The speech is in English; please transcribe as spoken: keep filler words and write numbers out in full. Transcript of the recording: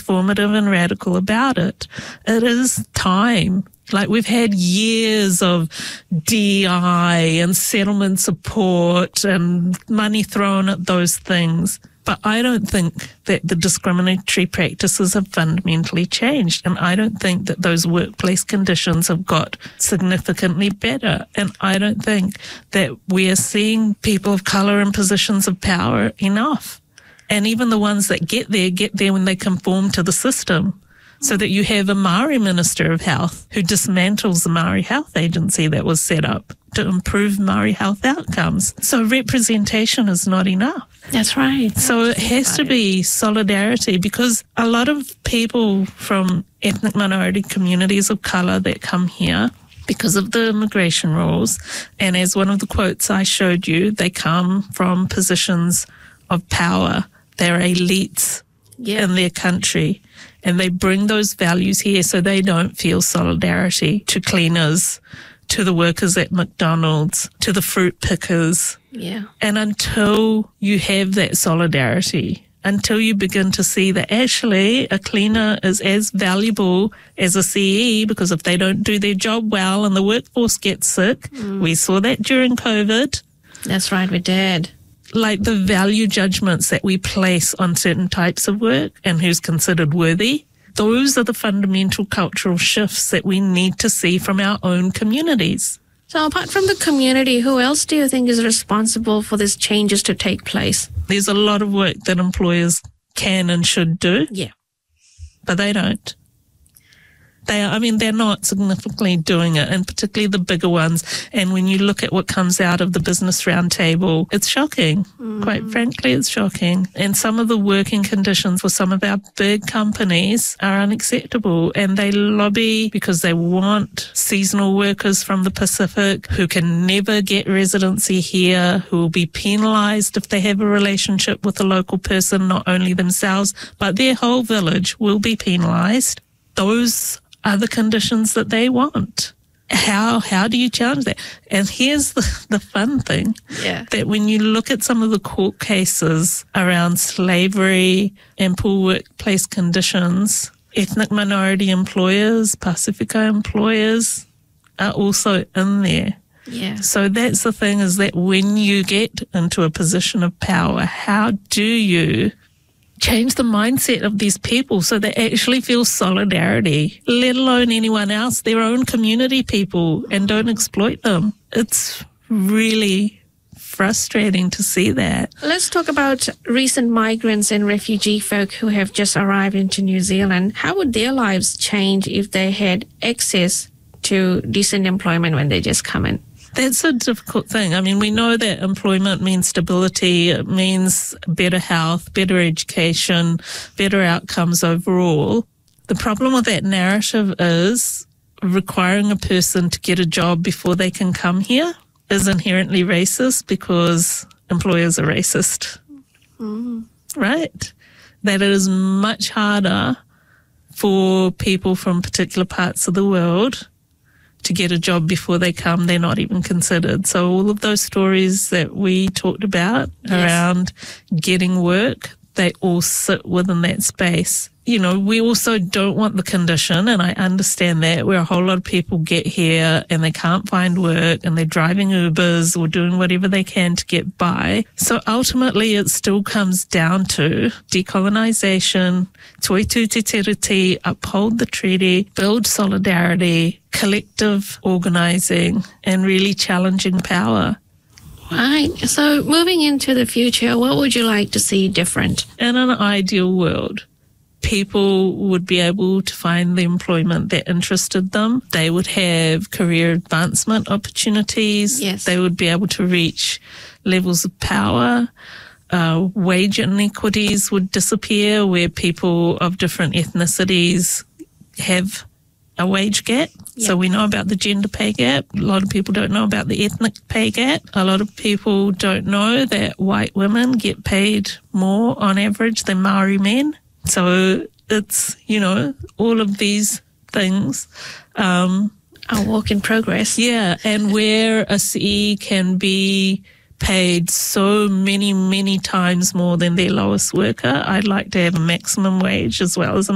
transformative and radical about it. It is time. Like, we've had years of D E I and settlement support and money thrown at those things. But I don't think that the discriminatory practices have fundamentally changed. And I don't think that those workplace conditions have got significantly better. And I don't think that we are seeing people of colour in positions of power enough. And even the ones that get there, get there when they conform to the system. So that you have a Maori Minister of Health who dismantles the Maori Health Agency that was set up to improve Maori health outcomes. So representation is not enough. That's right. So it has to be solidarity, because a lot of people from ethnic minority communities of colour that come here because of the immigration rules, and as one of the quotes I showed you, they come from positions of power. They're elites yeah. in their country. And they bring those values here so they don't feel solidarity to cleaners, to the workers at McDonald's, to the fruit pickers. Yeah. And until you have that solidarity, until you begin to see that actually a cleaner is as valuable as a C E, because if they don't do their job well and the workforce gets sick, mm. we saw that during COVID. That's right, we did. Like the value judgments that we place on certain types of work and who's considered worthy, those are the fundamental cultural shifts that we need to see from our own communities. So apart from the community, who else do you think is responsible for these changes to take place? There's a lot of work that employers can and should do. Yeah. But they don't. They are, I mean, they're not significantly doing it, and particularly the bigger ones. And when you look at what comes out of the Business Roundtable, it's shocking. Mm. Quite frankly, it's shocking. And some of the working conditions for some of our big companies are unacceptable. And they lobby because they want seasonal workers from the Pacific who can never get residency here, who will be penalised if they have a relationship with a local person, not only themselves, but their whole village will be penalised. Those are the conditions that they want. How how do you challenge that? And here's the, the fun thing, yeah. that when you look at some of the court cases around slavery and poor workplace conditions, ethnic minority employers, Pacifica employers are also in there. Yeah. So that's the thing, is that when you get into a position of power, how do you change the mindset of these people so they actually feel solidarity, let alone anyone else, their own community people, and don't exploit them? It's really frustrating to see that. Let's talk about recent migrants and refugee folk who have just arrived into New Zealand. How would their lives change if they had access to decent employment when they just come in? That's a difficult thing. I mean, we know that employment means stability, it means better health, better education, better outcomes overall. The problem with that narrative is requiring a person to get a job before they can come here is inherently racist, because employers are racist, mm. right? That it is much harder for people from particular parts of the world to get a job before they come. They're not even considered. So all of those stories that we talked about yes. around getting work, they all sit within that space. You know, we also don't want the condition, and I understand that, where a whole lot of people get here and they can't find work and they're driving Ubers or doing whatever they can to get by. So ultimately it still comes down to decolonisation, toi tu te tiriti, uphold the treaty, build solidarity, collective organising, and really challenging power. Right. So moving into the future, what would you like to see different? In an ideal world, people would be able to find the employment that interested them. They would have career advancement opportunities. Yes. They would be able to reach levels of power. Uh, wage inequities would disappear, where people of different ethnicities have a wage gap. Yep. So we know about the gender pay gap. A lot of people don't know about the ethnic pay gap. A lot of people don't know that white women get paid more on average than Maori men. So it's, you know, all of these things. Um, a work in progress. Yeah, and where a C E can be paid so many, many times more than their lowest worker, I'd like to have a maximum wage as well as a